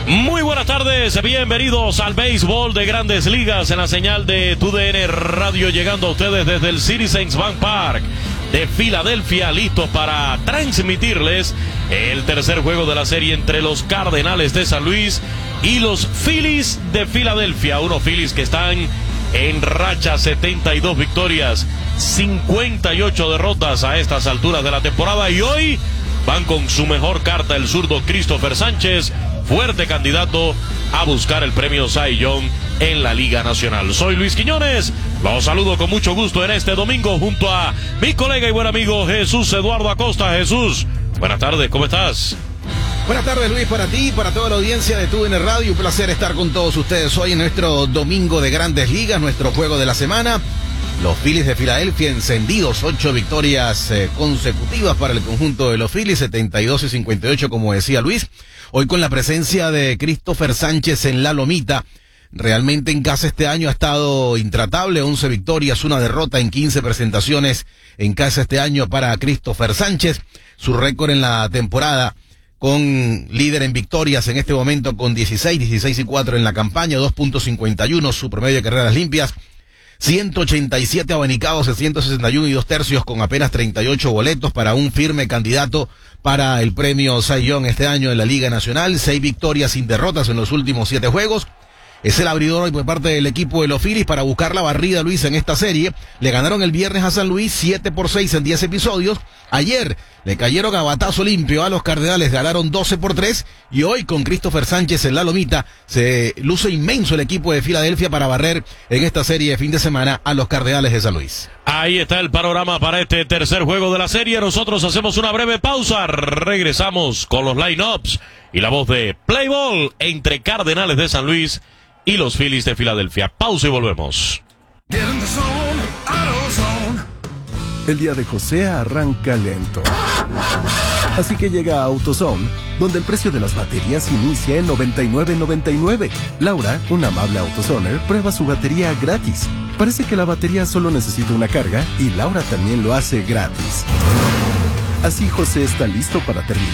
Muy buenas tardes, bienvenidos al béisbol de Grandes Ligas en la señal de TUDN Radio, llegando a ustedes desde el Citizens Bank Park de Filadelfia, listos para transmitirles el tercer juego de la serie entre los Cardenales de San Luis y los Phillies de Filadelfia. Unos Phillies que están en racha, 72 victorias, 58 derrotas a estas alturas de la temporada, y hoy van con su mejor carta, el zurdo Christopher Sánchez, fuerte candidato a buscar el premio Cy Young en la Liga Nacional. Soy Luis Quiñones, los saludo con mucho gusto en este domingo junto a mi colega y buen amigo Jesús Eduardo Acosta. Jesús, buenas tardes, ¿cómo estás? Buenas tardes, Luis, para ti y para toda la audiencia de TUDN Radio. Un placer estar con todos ustedes hoy en nuestro domingo de Grandes Ligas, nuestro juego de la semana. Los Phillies de Filadelfia encendidos, 8 victorias consecutivas para el conjunto de los Phillies, 72 y 58, como decía Luis. Hoy con la presencia de Christopher Sánchez en la lomita. Realmente en casa este año ha estado intratable, 11 victorias, una derrota en 15 presentaciones en casa este año para Christopher Sánchez. Su récord en la temporada con líder en victorias en este momento con 16 y 4 en la campaña, 2.51 su promedio de carreras limpias. 187 abanicados, 161 y 2 tercios con apenas 38 boletos para un firme candidato para el premio Cy Young este año en la Liga Nacional. 6 victorias sin derrotas en los últimos 7 juegos. Es el abridor hoy por parte del equipo de los Phillies para buscar la barrida, Luis, en esta serie. Le ganaron el viernes a San Luis 7-6 en 10 episodios. Ayer le cayeron a batazo limpio a los Cardenales, ganaron 12-3. Y hoy con Christopher Sánchez en la lomita se luce inmenso el equipo de Filadelfia para barrer en esta serie de fin de semana a los Cardenales de San Luis. Ahí está el panorama para este tercer juego de la serie. Nosotros hacemos una breve pausa. Regresamos con los line-ups y la voz de Play Ball entre Cardenales de San Luis y los Phillies de Filadelfia. Pausa y volvemos. El día de José arranca lento. Así que llega a AutoZone, donde el precio de las baterías inicia en $99.99. Laura, una amable AutoZoner, prueba su batería gratis. Parece que la batería solo necesita una carga y Laura también lo hace gratis. Así José está listo para terminar